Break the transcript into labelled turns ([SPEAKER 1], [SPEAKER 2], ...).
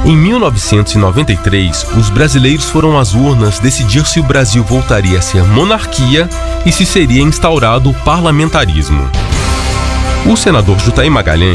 [SPEAKER 1] Em 1993, os brasileiros foram às urnas decidir se o Brasil voltaria a ser monarquia e se seria instaurado o parlamentarismo. O senador Jotahy Magalhães